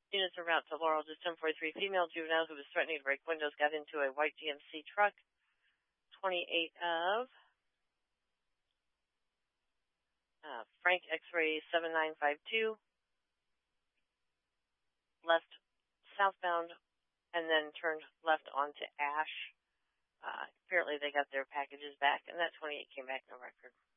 Units en route to Laurel, just 1043. Female juvenile who was threatening to break windows got into a white GMC truck. 28 of Frank X-ray 7952. Left southbound and then turned left onto Ash. Apparently they got their packages back, and that 28 came back no record.